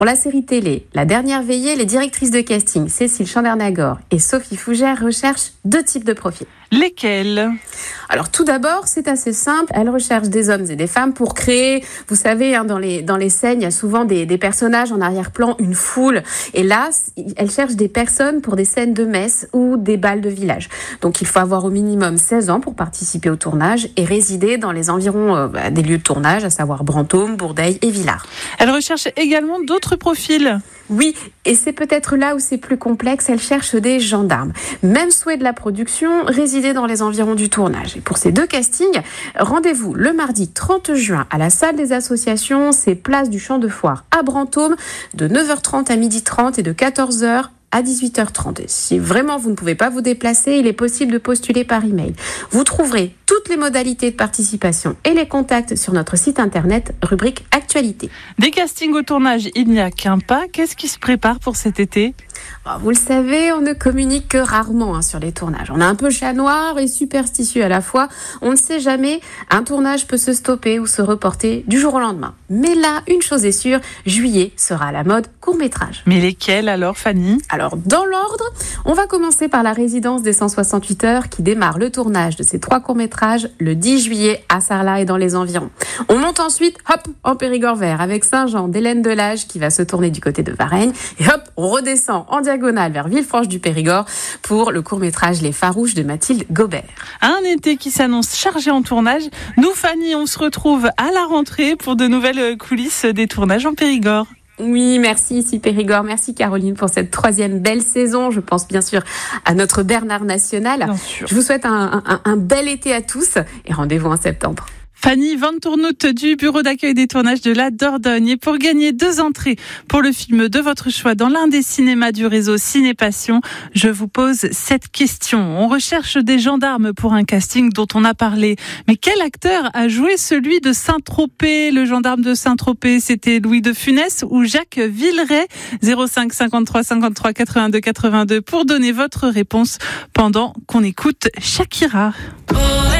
Pour la série télé, La Dernière Veillée, les directrices de casting, Cécile Chandernagor et Sophie Fougère, recherchent 2 types de profils. Lesquels ? Alors tout d'abord, c'est assez simple. Elles recherchent des hommes et des femmes pour créer, vous savez, dans les scènes, il y a souvent des personnages en arrière-plan, une foule. Et là, elles cherchent des personnes pour des scènes de messe ou des bals de village. Donc il faut avoir au minimum 16 ans pour participer au tournage et résider dans les environs des lieux de tournage, à savoir Brantôme, Bourdeil et Villars. Elles recherchent également d'autres profils. Oui, et c'est peut-être là où c'est plus complexe, elles cherchent des gendarmes. Même souhait de la production, résider dans les environs du tournage. Et pour ces 2 castings, rendez-vous le mardi 30 juin à la salle des associations, c'est place du Champ de Foire à Brantôme, de 9h30 à 12h30 et de 14h à 18h30. Et si vraiment vous ne pouvez pas vous déplacer, il est possible de postuler par email. Vous trouverez toutes les modalités de participation et les contacts sur notre site internet, rubrique Actualité. Des castings au tournage, il n'y a qu'un pas. Qu'est-ce qui se prépare pour cet été ? Vous le savez, on ne communique que rarement sur les tournages. On est un peu chat noir et superstitieux à la fois. On ne sait jamais, un tournage peut se stopper ou se reporter du jour au lendemain. Mais là, une chose est sûre, juillet sera à la mode court-métrage. Mais lesquels alors, Fanny ? Alors, dans l'ordre, on va commencer par la résidence des 168 heures qui démarre le tournage de ces 3 courts-métrages le 10 juillet à Sarlat et dans les environs. On monte ensuite, en Périgord vert avec Saint-Jean d'Hélène Delage qui va se tourner du côté de Varennes. Et on redescend en diagonale vers Villefranche-du-Périgord pour le court-métrage Les Farouches de Mathilde Gobert. Un été qui s'annonce chargé en tournage. Nous, Fanny, on se retrouve à la rentrée pour de nouvelles coulisses des tournages en Périgord. Oui, merci ici Périgord. Merci Caroline pour cette 3e belle saison. Je pense bien sûr à notre Bernard National. Je vous souhaite un bel été à tous et rendez-vous en septembre. Fanny Van Tournout du bureau d'accueil des tournages de la Dordogne. Et pour gagner 2 entrées pour le film de votre choix dans l'un des cinémas du réseau Ciné Passion, je vous pose cette question. On recherche des gendarmes pour un casting dont on a parlé. Mais quel acteur a joué celui de Saint-Tropez ? Le gendarme de Saint-Tropez, c'était Louis de Funès ou Jacques Villeray ? 05 53 53 82 82 pour donner votre réponse pendant qu'on écoute Shakira.